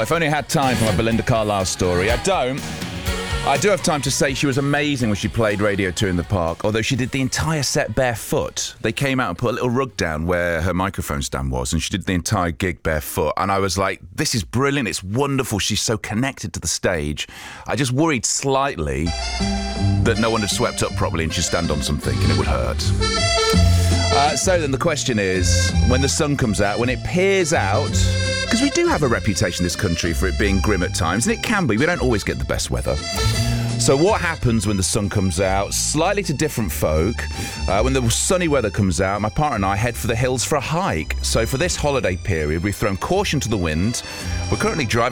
Oh, if only I had time for my Belinda Carlisle story. I don't. I do have time to say she was amazing when she played Radio 2 in the Park, although she did the entire set barefoot. They came out and put a little rug down where her microphone stand was, and she did the entire gig barefoot. And I was like, this is brilliant, it's wonderful, she's so connected to the stage. I just worried slightly that no one had swept up properly and she'd stand on something and it would hurt. So then the question is, when the sun comes out, when it peers out, because we do have a reputation in this country for it being grim at times, and it can be, we don't always get the best weather. So what happens when the sun comes out? Slightly to different folk. When the sunny weather comes out, my partner and I head for the hills for a hike. So for this holiday period, we've thrown caution to the wind. We're currently driving